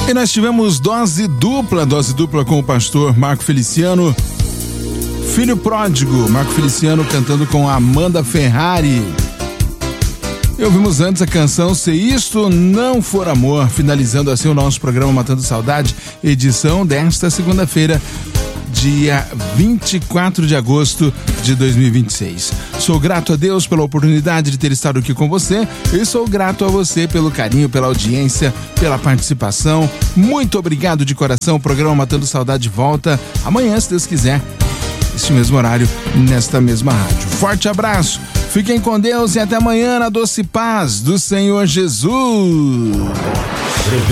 E nós tivemos dose dupla com o pastor Marco Feliciano, Filho Pródigo, Marco Feliciano cantando com Amanda Ferrari. E ouvimos antes a canção Se Isto Não For Amor, finalizando assim o nosso programa Matando Saudade, edição desta segunda-feira, dia 24 de agosto de 2026. Sou grato a Deus pela oportunidade de ter estado aqui com você e sou grato a você pelo carinho, pela audiência, pela participação. Muito obrigado de coração. O programa Matando Saudade volta amanhã, se Deus quiser, neste mesmo horário, nesta mesma rádio. Forte abraço, fiquem com Deus e até amanhã na doce paz do Senhor Jesus.